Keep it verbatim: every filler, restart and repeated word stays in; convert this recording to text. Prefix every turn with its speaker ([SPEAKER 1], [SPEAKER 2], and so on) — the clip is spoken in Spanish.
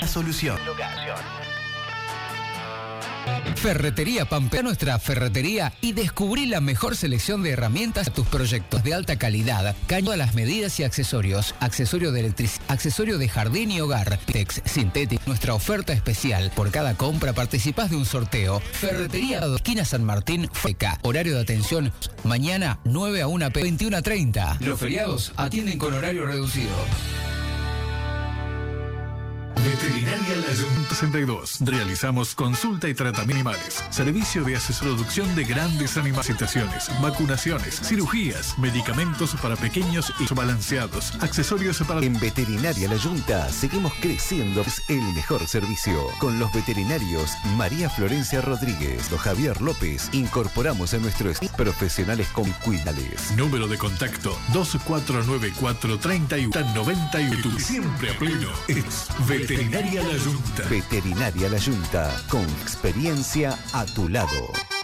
[SPEAKER 1] La solución.
[SPEAKER 2] Ferretería Pampe, nuestra ferretería y descubrí la mejor selección de herramientas a tus proyectos de alta calidad, caño a las medidas y accesorios, accesorio de electricidad, accesorio de jardín y hogar, Tex Sintético, nuestra oferta especial. Por cada compra participás de un sorteo. Ferretería esquina San Martín, Feca. Horario de atención mañana nueve a una p veintiuno a treinta. Los feriados atienden con horario reducido.
[SPEAKER 3] Veterinaria La Yunta sesenta y dos. Realizamos consulta y tratamiento de animales. Servicio de asesoraducción de grandes animales, situaciones, vacunaciones, cirugías, medicamentos para pequeños y balanceados, accesorios para...
[SPEAKER 4] En Veterinaria La Yunta seguimos creciendo. Es el mejor servicio. Con los veterinarios María Florencia Rodríguez o Javier López, incorporamos a nuestros profesionales con cuidales.
[SPEAKER 3] Número de contacto dos cuatro nueve cuatro, treinta y uno, noventa y uno. Siempre a pleno. Es Veterinaria La Yunta.
[SPEAKER 4] Veterinaria La Yunta, con experiencia a tu lado.